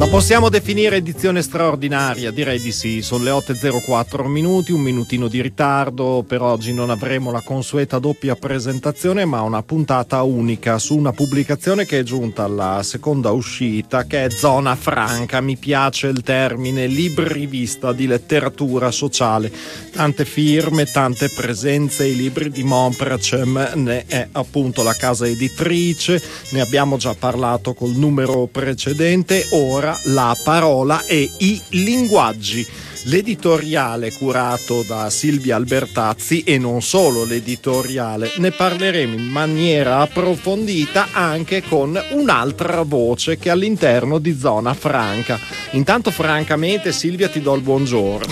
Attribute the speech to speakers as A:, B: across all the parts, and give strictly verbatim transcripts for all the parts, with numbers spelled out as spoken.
A: La possiamo definire edizione straordinaria? Direi di sì. Sono le otto e zero quattro minuti, un minutino di ritardo. Per oggi non avremo la consueta doppia presentazione, ma una puntata unica su una pubblicazione che è giunta alla seconda uscita, che è Zona Franca. Mi piace il termine, librivista di letteratura sociale. Tante firme, tante presenze. I libri di Monpracem ne è appunto la casa editrice. Ne abbiamo già parlato col numero precedente. Ora la parola e i linguaggi. L'editoriale curato da Silvia Albertazzi, e non solo l'editoriale, ne parleremo in maniera approfondita anche con un'altra voce che è all'interno di Zona Franca. Intanto, francamente, Silvia, ti do il buongiorno.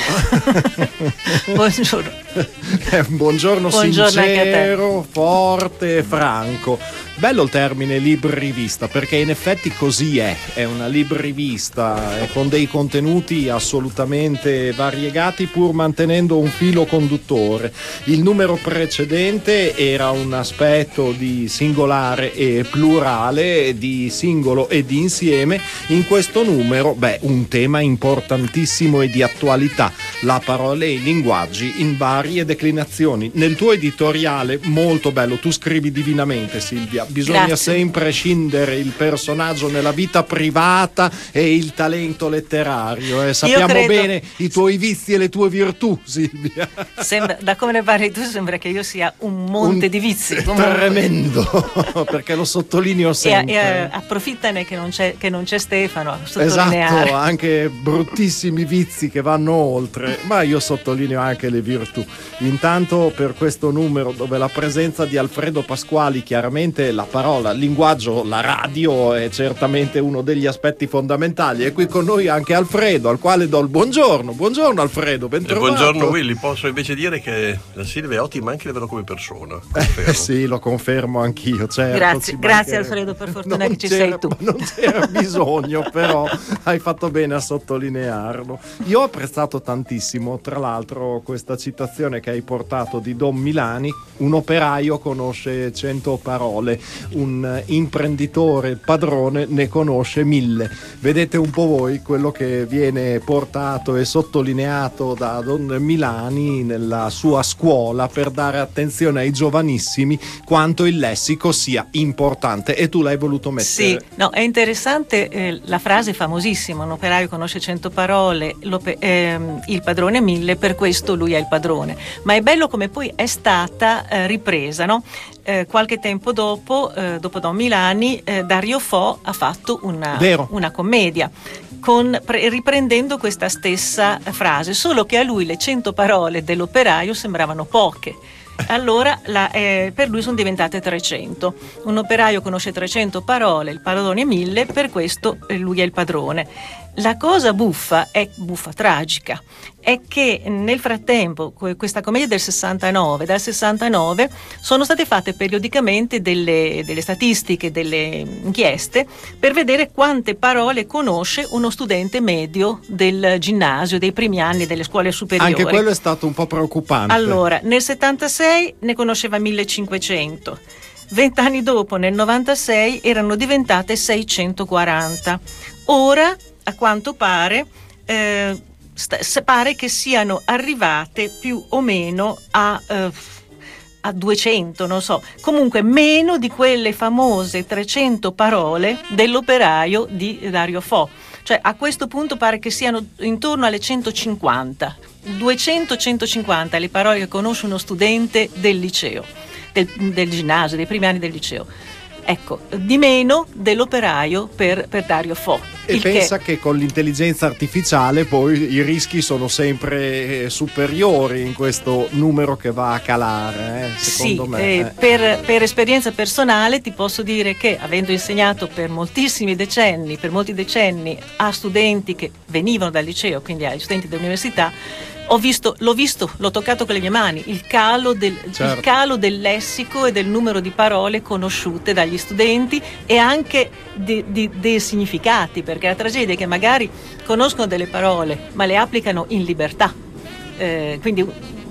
B: Buongiorno.
A: È un buongiorno, buongiorno sincero, forte e franco. Bello il termine librivista, perché in effetti così è, è una librivista eh, con dei contenuti assolutamente variegati, pur mantenendo un filo conduttore. Il numero precedente era un aspetto di singolare e plurale, di singolo e di insieme. In questo numero, beh, un tema importantissimo e di attualità: la parola e i linguaggi in varie declinazioni. Nel tuo editoriale, molto bello, tu scrivi divinamente, Silvia. Bisogna Grazie. sempre scindere il personaggio nella vita privata e il talento letterario. Eh. Sappiamo credo... bene i tuoi vizi e le tue virtù, Silvia.
B: Sembra, da come ne parli tu, sembra che io sia un monte un... di vizi.
A: Comunque. Tremendo, perché lo sottolineo sempre.
B: E, e approfittane che non c'è, che non c'è Stefano a sottolineare.
A: Esatto, anche bruttissimi vizi che vanno oltre, ma io sottolineo anche le virtù. Intanto, per questo numero, dove la presenza di Alfredo Pasquali, chiaramente la parola, il linguaggio, la radio è certamente uno degli aspetti fondamentali. È qui con noi anche Alfredo, al quale do il buongiorno. Buongiorno Alfredo, ben trovato.
C: Buongiorno Willy, posso invece dire che la Silvia è ottima anche livello come persona.
A: Eh, sì, lo confermo anch'io. Certo,
B: grazie, grazie Alfredo, per fortuna che ci sei tu.
A: Non c'era bisogno, però hai fatto bene a sottolinearlo. Io ho apprezzato tantissimo, tra l'altro, questa citazione che hai portato di Don Milani: un operaio conosce cento parole, un imprenditore padrone ne conosce mille. Vedete un po' voi quello che viene portato e sottolineato da Don Milani nella sua scuola per dare attenzione ai giovanissimi quanto il lessico sia importante, e tu l'hai voluto mettere.
B: Sì, no, è interessante eh, la frase famosissima: un operaio conosce cento parole, ehm, il padrone mille, per questo lui è il padrone. Ma è bello come poi è stata eh, ripresa, no? Eh, qualche tempo dopo, eh, dopo Don Milani, eh, Dario Fo ha fatto una, una commedia con, pre, riprendendo questa stessa frase, solo che a lui le cento parole dell'operaio sembravano poche. Allora la, eh, per lui sono diventate trecento. Un operaio conosce trecento parole, il padrone è mille, per questo eh, lui è il padrone. La cosa buffa, è buffa tragica, è che nel frattempo, questa commedia del sessantanove, dal sessantanove sono state fatte periodicamente delle, delle statistiche, delle inchieste per vedere quante parole conosce uno studente medio del ginnasio, dei primi anni delle scuole superiori.
A: Anche quello è stato un po' preoccupante.
B: Allora, nel settantasei ne conosceva millecinquecento. Vent'anni dopo, nel novantasei, erano diventate seicentoquaranta. Ora, a quanto pare, eh, st- pare che siano arrivate più o meno a, eh, a duecento, non so, comunque meno di quelle famose trecento parole dell'operaio di Dario Fo. Cioè, a questo punto pare che siano intorno alle centocinquanta, duecento centocinquanta le parole che conosce uno studente del liceo, del, del ginnasio, dei primi anni del liceo. Ecco, di meno dell'operaio per, per Dario Fo.
A: E pensa che... che con l'intelligenza artificiale poi i rischi sono sempre superiori in questo numero che va a calare, eh, secondo
B: sì,
A: me.
B: Eh,
A: eh.
B: per, per esperienza personale ti posso dire che, avendo insegnato per moltissimi decenni, per molti decenni a studenti che venivano dal liceo, quindi agli studenti dell'università, Ho visto, l'ho visto, l'ho toccato con le mie mani, il calo, del, certo. il calo del lessico e del numero di parole conosciute dagli studenti e anche di, di, dei significati, perché la tragedia è che magari conoscono delle parole ma le applicano in libertà, eh, quindi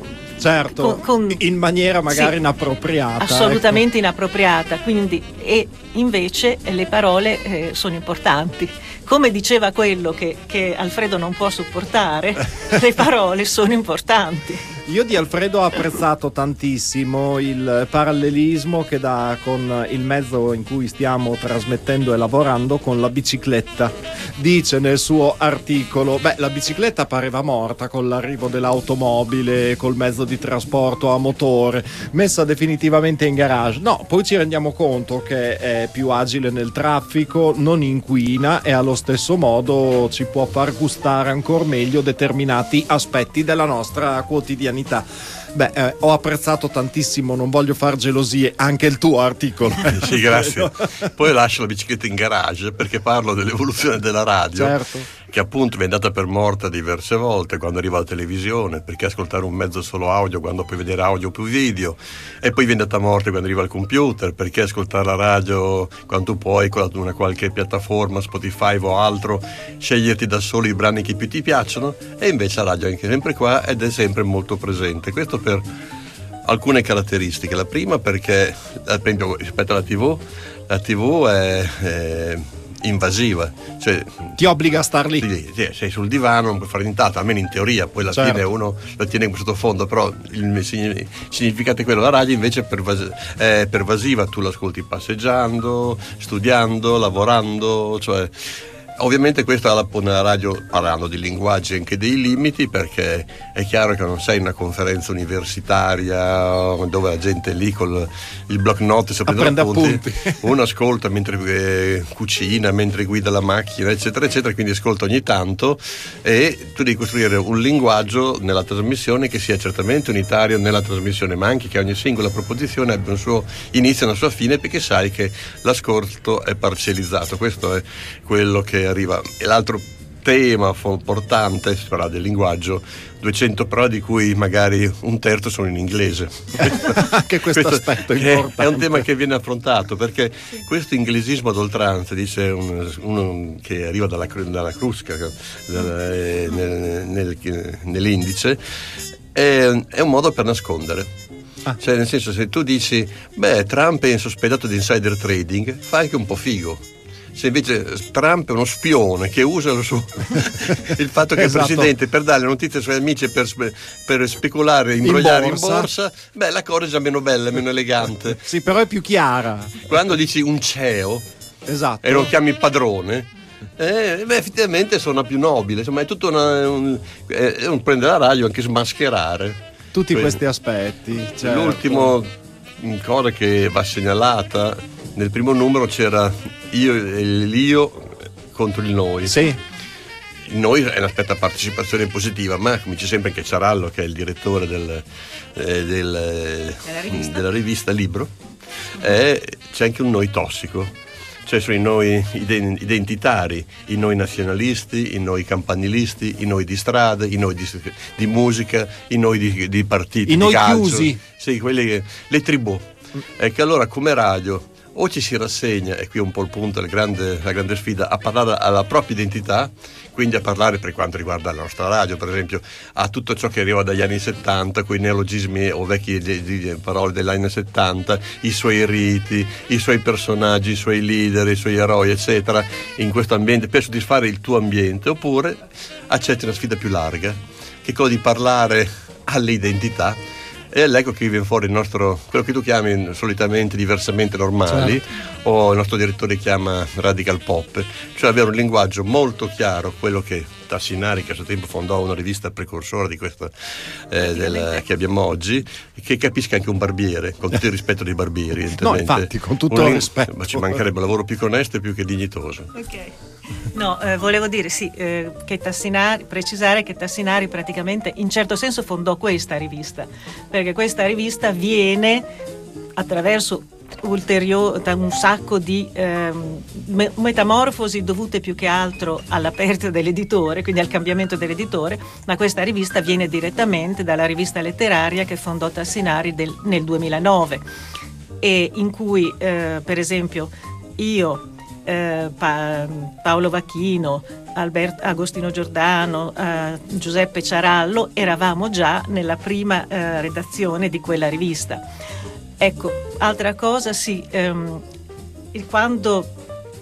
A: certo, con, con, in maniera magari sì, inappropriata.
B: Assolutamente
A: ecco.
B: inappropriata, quindi, e invece le parole eh, sono importanti. come diceva quello che, che Alfredo non può sopportare, le parole sono importanti.
A: Io di Alfredo ho apprezzato tantissimo il parallelismo che dà con il mezzo in cui stiamo trasmettendo e lavorando, con la bicicletta. Dice nel suo articolo, beh, la bicicletta pareva morta con l'arrivo dell'automobile, col mezzo di trasporto a motore, messa definitivamente in garage. No, poi ci rendiamo conto che è più agile nel traffico, non inquina e allo stesso modo ci può far gustare ancora meglio determinati aspetti della nostra quotidianità. Beh, eh, ho apprezzato tantissimo, non voglio far gelosie, anche il tuo articolo.
C: Sì, grazie. Poi lascio la bicicletta in garage perché parlo dell'evoluzione della radio,
A: certo,
C: che appunto viene data per morta diverse volte quando arriva la televisione, perché ascoltare un mezzo solo audio quando puoi vedere audio più video, e poi viene data a morte quando arriva il computer, perché ascoltare la radio quando tu puoi con una qualche piattaforma, Spotify o altro, sceglierti da solo i brani che più ti piacciono, e invece la radio è anche sempre qua ed è sempre molto presente. Questo per alcune caratteristiche. La prima perché, per esempio, rispetto alla tivù, la tivù è, è invasiva, cioè
A: ti obbliga a star lì.
C: Sì, sei sul divano, non puoi fare nient'altro, almeno in teoria, poi alla
A: certo.
C: fine uno lo tiene in sottofondo, però il significato è quello. La radio invece è, pervas- è pervasiva, tu l'ascolti passeggiando, studiando, lavorando, cioè ovviamente questa la pone la radio, parlando di linguaggi, anche dei limiti, perché è chiaro che non sei in una conferenza universitaria dove la gente è lì con il block note si prende appunti. appunti uno ascolta mentre eh, cucina, mentre guida la macchina, eccetera eccetera, quindi ascolta ogni tanto, e tu devi costruire un linguaggio nella trasmissione che sia certamente unitario nella trasmissione, ma anche che ogni singola proposizione abbia un suo inizio e una sua fine, perché sai che l'ascolto è parcellizzato. Questo è quello che arriva. E l'altro tema importante, si parla del linguaggio, duecento parole di cui magari un terzo sono in inglese.
A: Anche questo, questo aspetto è importante.
C: È un tema che viene affrontato, perché questo inglesismo ad oltranza, dice uno, uno che arriva dalla, dalla crusca dalla, nel, nel, nell'indice, è, è un modo per nascondere. Ah. Cioè, nel senso, se tu dici beh, Trump è insospettato di insider trading, fa anche un po' figo. Se invece Trump è uno spione che usa il, suo, il fatto che esatto. il presidente per dare notizie ai suoi amici, per, per speculare, imbrogliare in borsa. in borsa, beh, la cosa è già meno bella, meno elegante.
A: Sì, però è più chiara.
C: Quando dici un C E O,
A: esatto.
C: e lo chiami padrone, eh, beh, effettivamente suona più nobile. Insomma, è tutto una, un, è un prendere la radio, anche smascherare
A: tutti Quindi, questi aspetti. Certo.
C: L'ultimo cosa che va segnalata, nel primo numero c'era io e l'io contro il noi.
A: Sì.
C: Il noi è un aspetto a partecipazione positiva, ma come dice sempre anche Ciarallo, che è il direttore del, eh, del, della, rivista? della rivista Libro, eh, c'è anche un noi tossico. Cioè sono i noi identitari, i noi nazionalisti, i noi campanilisti, i noi di strada, i noi di, di musica, i noi di, di partiti,
A: i
C: di
A: noi
C: calcio.
A: chiusi.
C: Sì, quelli che, le tribù. E che allora come radio o ci si rassegna, e qui è un po' il punto, la grande, la grande sfida, a parlare alla propria identità, quindi a parlare, per quanto riguarda la nostra radio per esempio, a tutto ciò che arriva dagli anni settanta, quei neologismi o vecchie di, di, parole degli anni settanta, i suoi riti, i suoi personaggi, i suoi leader, i suoi eroi eccetera, in questo ambiente, per soddisfare il tuo ambiente. Oppure accetti una sfida più larga, che è quello di parlare alle identità. E l'ecco che viene fuori il nostro, quello che tu chiami solitamente diversamente normali, certo. o il nostro direttore chiama radical pop, cioè avere un linguaggio molto chiaro, quello che Tassinari, che a suo tempo fondò una rivista precursore di questa eh, del, che abbiamo oggi, che capisca anche un barbiere, con tutto il rispetto dei barbieri.
A: No, infatti, con tutto il rispetto.
C: Ma ci mancherebbe un lavoro più onesto e più che dignitoso.
B: Ok. No, eh, volevo dire sì, eh, che Tassinari, precisare che Tassinari praticamente in certo senso fondò questa rivista, perché questa rivista viene attraverso ulteriore un sacco di eh, metamorfosi dovute più che altro alla perdita dell'editore, quindi al cambiamento dell'editore, ma questa rivista viene direttamente dalla rivista letteraria che fondò Tassinari del, nel duemilanove, e in cui eh, per esempio io Eh, pa- Paolo Vacchino, Albert- Agostino Giordano, eh, Giuseppe Ciarallo eravamo già nella prima eh, redazione di quella rivista. Ecco, altra cosa sì, ehm, quando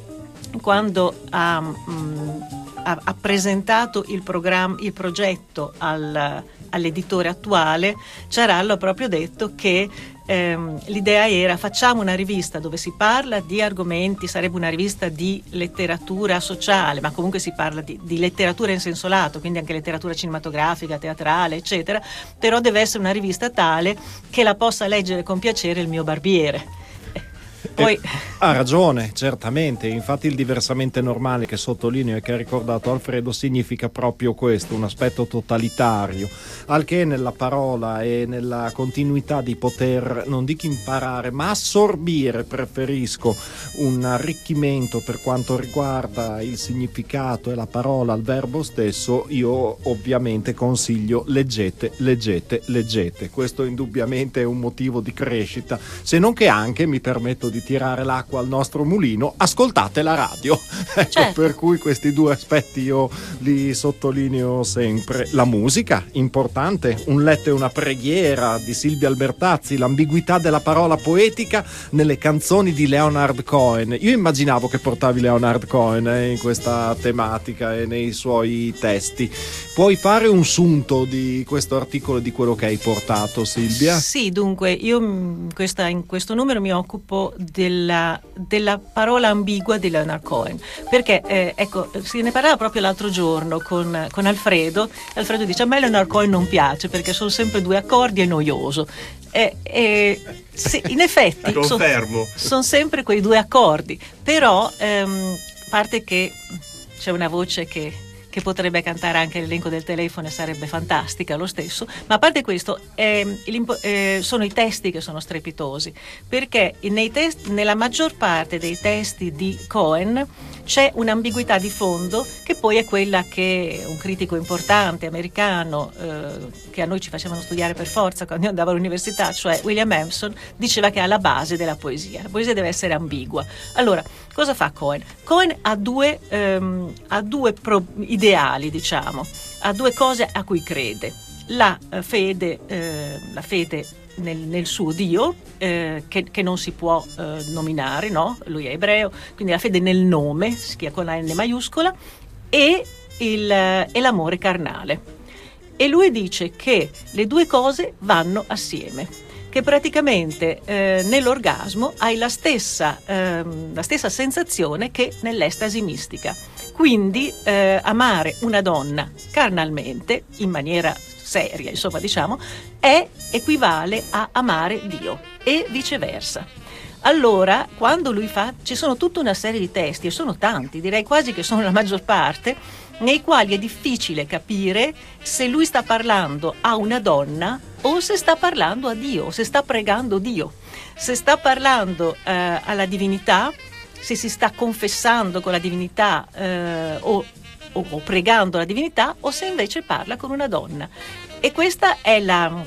B: quando ha, mh, ha, ha presentato il, programma, il progetto al, all'editore attuale, Ciarallo ha proprio detto che ehm, l'idea era: facciamo una rivista dove si parla di argomenti, sarebbe una rivista di letteratura sociale, ma comunque si parla di, di letteratura in senso lato, quindi anche letteratura cinematografica, teatrale, eccetera, però deve essere una rivista tale che la possa leggere con piacere il mio barbiere. Poi...
A: Eh, ha ragione, certamente. Infatti il diversamente normale che sottolineo e che ha ricordato Alfredo significa proprio questo, un aspetto totalitario, al che nella parola e nella continuità di poter, non dico imparare, ma assorbire, preferisco, un arricchimento per quanto riguarda il significato e la parola al verbo stesso. Io ovviamente consiglio leggete, leggete, leggete. Questo indubbiamente è un motivo di crescita, se non che anche, mi permetto di tirare l'acqua al nostro mulino, ascoltate la radio. Ecco,
B: certo.
A: Per cui questi due aspetti io li sottolineo sempre. La musica, importante, un letto e una preghiera di Silvia Albertazzi, l'ambiguità della parola poetica nelle canzoni di Leonard Cohen. Io immaginavo che portavi Leonard Cohen eh, in questa tematica e nei suoi testi. Puoi fare un sunto di questo articolo e di quello che hai portato, Silvia?
B: Sì, dunque io in, questa, in questo numero mi occupo della, della parola ambigua di Leonard Cohen, perché eh, ecco, se ne parlava proprio l'altro giorno con, con Alfredo. Alfredo dice: a me Leonard Cohen non piace perché sono sempre due accordi e noioso. E, e, sì, in effetti sono son sempre quei due accordi, però ehm, a parte che c'è una voce che che potrebbe cantare anche l'elenco del telefono e sarebbe fantastica lo stesso, ma a parte questo eh, eh, sono i testi che sono strepitosi, perché nei test, nella maggior parte dei testi di Cohen c'è un'ambiguità di fondo che poi è quella che un critico importante americano eh, che a noi ci facevano studiare per forza quando io andavo all'università, cioè William Emerson, diceva che è alla base della poesia. La poesia deve essere ambigua. Allora, cosa fa Cohen? Cohen ha due, ehm, ha due pro- ideali, diciamo, ha due cose a cui crede. La eh, fede, eh, la fede nel, nel suo Dio, eh, che, che non si può eh, nominare, no? Lui è ebreo, quindi la fede nel nome, sia con la N maiuscola, e, il, e l'amore carnale. E lui dice che le due cose vanno assieme, che praticamente eh, nell'orgasmo hai la stessa, eh, la stessa sensazione che nell'estasi mistica. Quindi eh, amare una donna carnalmente, in maniera seria, insomma, diciamo, è equivale a amare Dio e viceversa. Allora, quando lui fa, ci sono tutta una serie di testi, e sono tanti, direi quasi che sono la maggior parte, nei quali è difficile capire se lui sta parlando a una donna o se sta parlando a Dio, o se sta pregando Dio, se sta parlando eh, alla divinità, se si sta confessando con la divinità eh, o, o, o pregando la divinità, o se invece parla con una donna. E questa è la...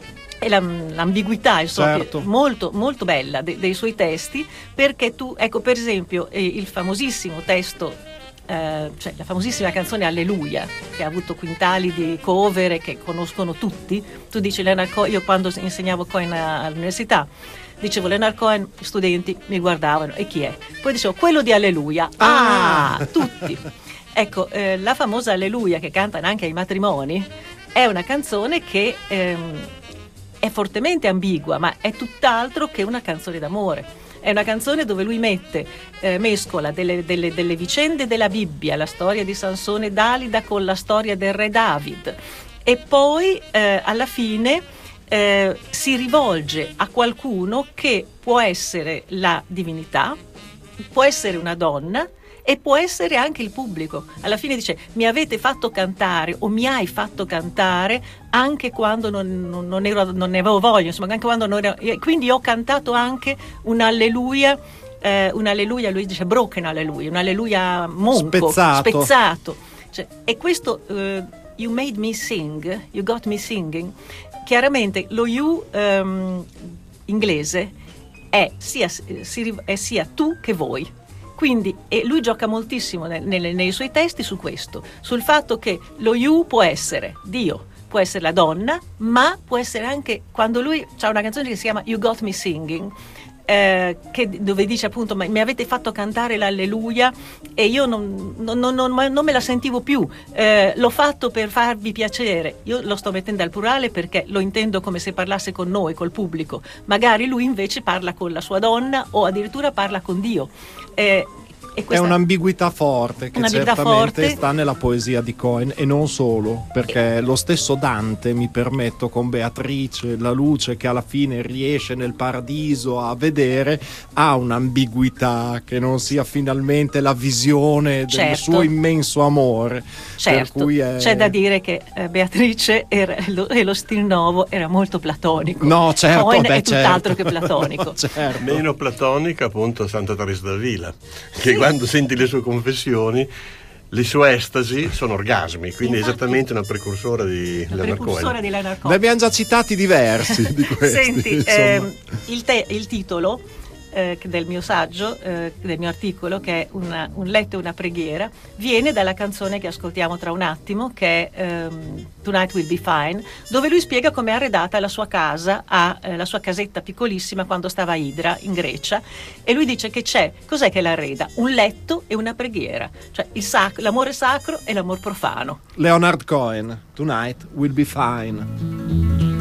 B: è la, l'ambiguità, insomma, certo, molto, molto bella de, dei suoi testi, perché tu, ecco, per esempio, eh, il famosissimo testo, eh, cioè la famosissima canzone Alleluia, che ha avuto quintali di cover e che conoscono tutti. Tu dici Leonard Cohen, io quando insegnavo Cohen all'università dicevo Leonard Cohen, studenti mi guardavano, e chi è? Poi dicevo quello di Alleluia, ah, ah tutti. Ecco, eh, la famosa Alleluia che cantano anche ai matrimoni è una canzone che ehm, è fortemente ambigua, ma è tutt'altro che una canzone d'amore. È una canzone dove lui mette, eh, mescola delle, delle, delle vicende della Bibbia, la storia di Sansone e Dalida con la storia del re David, e poi eh, alla fine eh, si rivolge a qualcuno che può essere la divinità, può essere una donna, e può essere anche il pubblico. Alla fine dice mi avete fatto cantare o mi hai fatto cantare anche quando non, non, non, ero, non ne avevo voglia, insomma, anche quando non ero, quindi ho cantato anche un alleluia, eh, un alleluia, lui dice broken alleluia, un alleluia monco,
A: spezzato,
B: spezzato. Cioè, e questo uh, you made me sing, you got me singing, chiaramente lo you um, inglese è sia, si, è sia tu che voi. Quindi e lui gioca moltissimo nel, nel, nei suoi testi su questo, sul fatto che lo you può essere Dio, può essere la donna, ma può essere anche, quando lui ha una canzone che si chiama You Got Me Singing, eh, che, dove dice appunto ma mi avete fatto cantare l'Alleluia e io non, non, non, non, non me la sentivo più, eh, l'ho fatto per farvi piacere. Io lo sto mettendo al plurale perché lo intendo come se parlasse con noi, col pubblico. Magari lui invece parla con la sua donna o addirittura parla con Dio. Eh, E
A: è un'ambiguità forte che
B: un'ambiguità
A: certamente
B: forte.
A: sta nella poesia di Cohen, e non solo, perché lo stesso Dante, mi permetto, con Beatrice, la luce che alla fine riesce nel paradiso a vedere, ha un'ambiguità che non sia finalmente la visione del
B: Certo.
A: suo immenso amore.
B: Certo,
A: Per cui è...
B: c'è da dire che eh, Beatrice era, lo, e lo Stil Novo era molto platonico.
A: No, certo,
B: Cohen
A: beh,
B: è tutt'altro
A: certo.
B: che platonico.
A: Certo.
C: Meno platonica appunto Santa Teresa d'Avila, che
B: Sì.
C: quando senti le sue confessioni, le sue estasi sono orgasmi, quindi
B: Infatti,
C: esattamente una precursora di
B: La
C: Leonard
B: precursora
C: Cohen.
B: di Leonard
A: Ne
B: Cohen.
A: abbiamo già citati diversi di questi.
B: Senti,
A: insomma.
B: ehm, il, te- il titolo eh, del mio saggio, eh, del mio articolo, che è una, un letto e una preghiera, viene dalla canzone che ascoltiamo tra un attimo, che è ehm, Tonight Will Be Fine, dove lui spiega come è arredata la sua casa, a, eh, la sua casetta piccolissima quando stava a Idra, in Grecia, e lui dice che c'è, cos'è che l'arreda? Un letto e una preghiera, cioè il sac- l'amore sacro e l'amor profano.
A: Leonard Cohen, Tonight Will Be Fine.